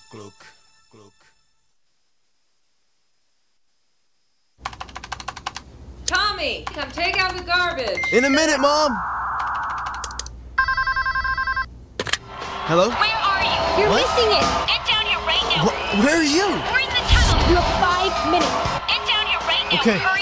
Gluck, gluck. Tommy, come take out the garbage. In a minute, Mom. Hello? Where are you? You're missing it. Get down here right now. Where are you? We're in the tunnel. You have 5 minutes. Get down here right now. Okay. Hurry.